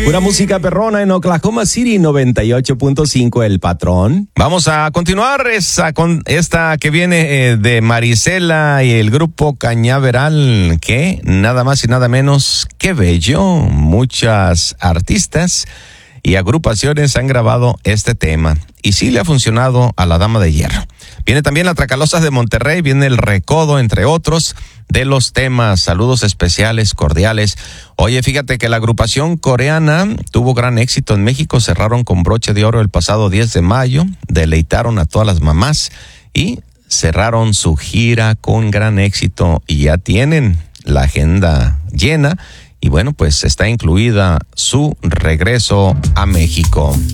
Pura música perrona en Oklahoma City, 98.5 El Patrón. Vamos a continuar con esta que viene de Marisela y el grupo Cañaveral, que nada más y nada menos que bello. Muchas artistas y agrupaciones han grabado este tema y sí le ha funcionado a la Dama de Hierro. Viene también la Tracalosas de Monterrey, viene el Recodo, entre otros de los temas. Saludos especiales, cordiales. Oye, fíjate que la agrupación coreana tuvo gran éxito en México, cerraron con broche de oro el pasado 10 de mayo, deleitaron a todas las mamás y cerraron su gira con gran éxito y ya tienen la agenda llena y bueno, pues está incluida su regreso a México.